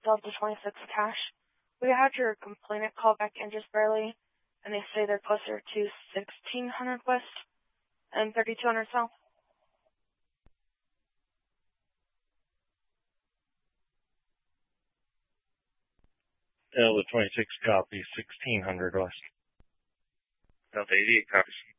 Delta 26 cache. We had your complainant call back in just barely, and they say they're closer to 1600 West and 3200 South. Delta 26 copy, 1600 West. Delta 88 copies.